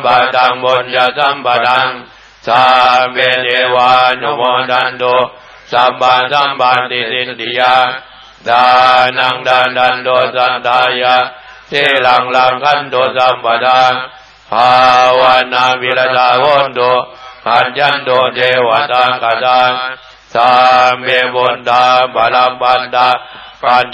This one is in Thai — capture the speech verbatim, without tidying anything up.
ปะตังบุญญาสัมปทังสัพเพเทวานุโมทันตุสัพพะสัมปติสิทธิยาดานังดานันโตสัตตายะเทลังลังคันโตสัมปทาภาวนาวิรดาโหตุขันยันโตเทวตากตาสัมเมบุญตาบาลปันตาปัญ